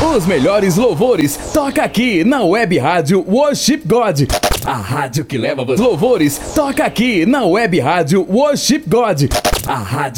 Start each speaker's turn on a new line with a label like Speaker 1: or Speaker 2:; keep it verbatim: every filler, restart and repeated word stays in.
Speaker 1: Os melhores louvores toca aqui na Web Rádio Worship God. A rádio que leva os louvores toca aqui na Web Rádio Worship God. A rádio